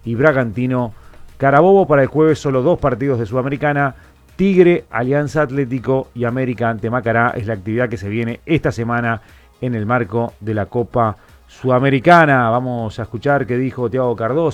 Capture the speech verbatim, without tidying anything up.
y Bragantino. Carabobo para el jueves, solo dos partidos de Sudamericana. Tigre, Alianza Atlético y América ante Macará es la actividad que se viene esta semana en el marco de la Copa Sudamericana. Vamos a escuchar qué dijo Thiago Cardoso.